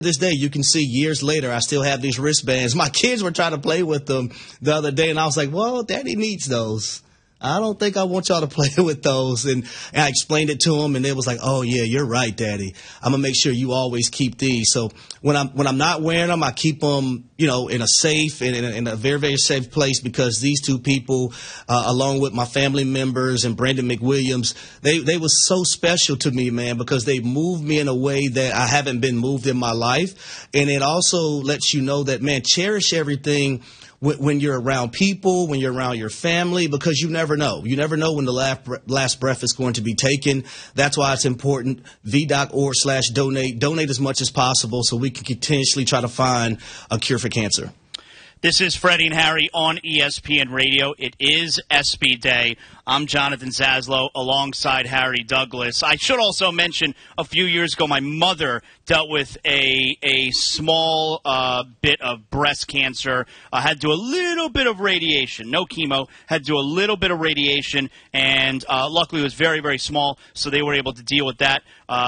This day, you can see years later, I still have these wristbands. My kids were trying to play with them the other day, and I was like, well, Daddy needs those. I don't think I want y'all to play with those. And I explained it to them, and they was like, oh, yeah, you're right, Daddy. I'm going to make sure you always keep these. So when I'm not wearing them, I keep them, in a safe and in a very, very safe place, because these two people, along with my family members and Brandon McWilliams, they was so special to me, man, because they moved me in a way that I haven't been moved in my life. And it also lets you know that, man, cherish everything when you're around people, when you're around your family, because you never know. You never know when the last breath is going to be taken. That's why it's important. V.org/donate. Donate as much as possible so we can continuously try to find a cure for cancer. This is Freddie and Harry on ESPN Radio. It is SB Day. I'm Jonathan Zaslow alongside Harry Douglas. I should also mention a few years ago my mother dealt with a small bit of breast cancer. Had to do a little bit of radiation. No chemo. Had to do a little bit of radiation. And luckily it was very, very small, so they were able to deal with that.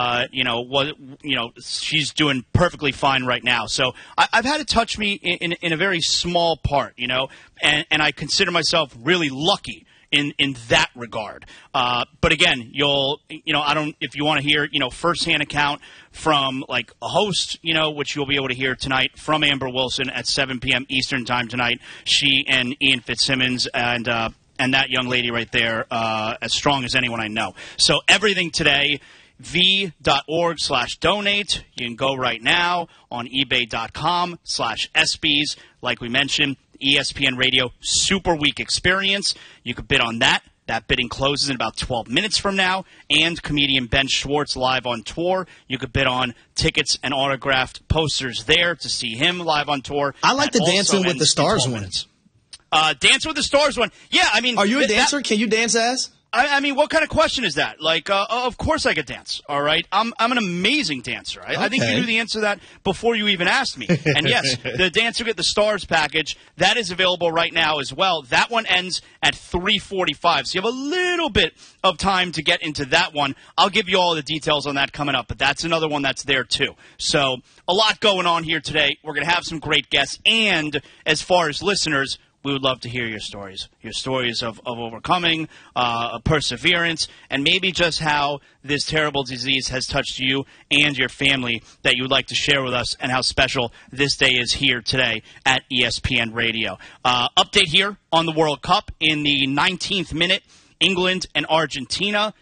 She's doing perfectly fine right now. So I've had it touch me in a very small part, and I consider myself really lucky in that regard. But again, if you want to hear, firsthand account from like a host, which you'll be able to hear tonight from Amber Wilson at 7 p.m. Eastern time tonight. She and Ian Fitzsimmons and that young lady right there, as strong as anyone I know. So everything today, v.org/donate. You can go right now on ebay.com/SBs. Like we mentioned, ESPN Radio Super Week Experience. You could bid on that. That bidding closes in about 12 minutes from now. And comedian Ben Schwartz live on tour. You could bid on tickets and autographed posters there to see him live on tour. I like the Dancing with the Stars one. Dancing with the Stars one. Yeah, I mean. Are you a dancer? Can you dance as? I mean, what kind of question is that? Like, of course I could dance, all right? I'm an amazing dancer. I think you knew the answer to that before you even asked me. And yes, the Dancing with the Stars package, that is available right now as well. That one ends at 3:45, so you have a little bit of time to get into that one. I'll give you all the details on that coming up, but that's another one that's there too. So a lot going on here today. We're going to have some great guests, and as far as listeners, we would love to hear your stories of overcoming, perseverance, and maybe just how this terrible disease has touched you and your family that you would like to share with us, and how special this day is here today at ESPN Radio. Update here on the World Cup in the 19th minute, England and Argentina,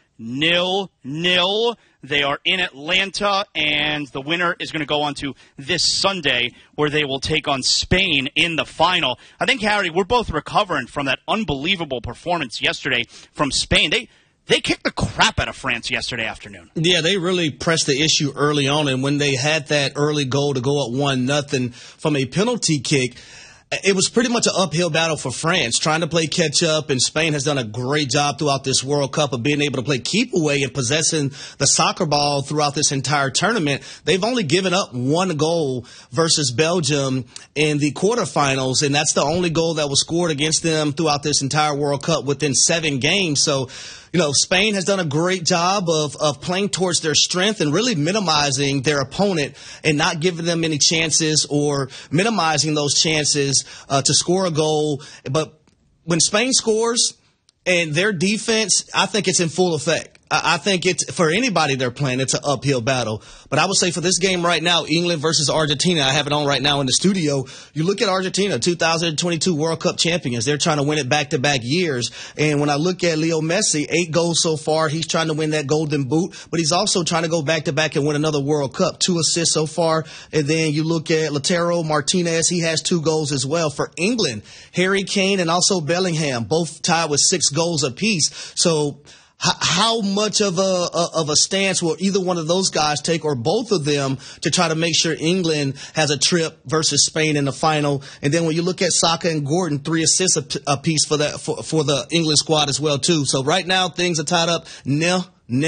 0-0. They are in Atlanta, and the winner is going to go on to this Sunday, where they will take on Spain in the final. I think, Harry, we're both recovering from that unbelievable performance yesterday from Spain. They kicked the crap out of France yesterday afternoon. Yeah, they really pressed the issue early on, and when they had that early goal to go up 1-0 from a penalty kick, it was pretty much an uphill battle for France, trying to play catch-up, and Spain has done a great job throughout this World Cup of being able to play keep-away and possessing the soccer ball throughout this entire tournament. They've only given up one goal versus Belgium in the quarterfinals, and that's the only goal that was scored against them throughout this entire World Cup within 7 games. So, Spain has done a great job of playing towards their strength and really minimizing their opponent and not giving them any chances, or minimizing those chances to score a goal. But when Spain scores and their defense, I think it's in full effect. I think it's, for anybody they're playing, it's an uphill battle. But I would say for this game right now, England versus Argentina, I have it on right now in the studio. You look at Argentina, 2022 World Cup champions. They're trying to win it back-to-back years. And when I look at Leo Messi, 8 goals so far. He's trying to win that Golden Boot, but he's also trying to go back-to-back and win another World Cup. 2 assists so far. And then you look at Lautaro Martinez. He has 2 goals as well. For England, Harry Kane and also Bellingham, both tied with 6 goals apiece. So how much of a stance will either one of those guys take, or both of them, to try to make sure England has a trip versus Spain in the final? And then when you look at Saka and Gordon, 3 assists apiece for the England squad as well too. So right now things are tied up 0-0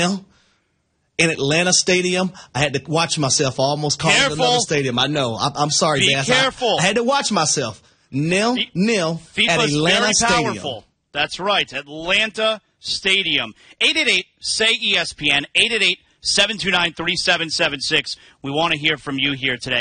in Atlanta Stadium. I had to watch myself. I almost called it another stadium. I know. I'm sorry, Be Dan. Careful. I had to watch myself. 0-0 at Atlanta Stadium. Powerful. That's right. Atlanta Stadium. 888-SAY-ESPN, 729-3776. We want to hear from you here today.